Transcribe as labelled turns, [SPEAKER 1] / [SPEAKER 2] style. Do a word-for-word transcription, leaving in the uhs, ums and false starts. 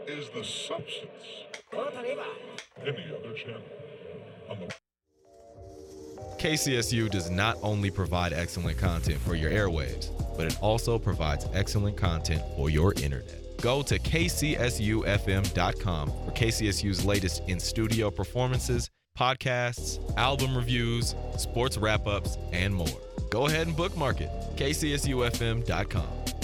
[SPEAKER 1] is the substance. Any other channel on the
[SPEAKER 2] K C S U does not only provide excellent content for your airwaves, but it also provides excellent content for your internet. Go to K C S U F M dot com for K C S U's latest in-studio performances, podcasts, album reviews, sports wrap-ups, and more. Go ahead and bookmark it, K C S U F M dot com.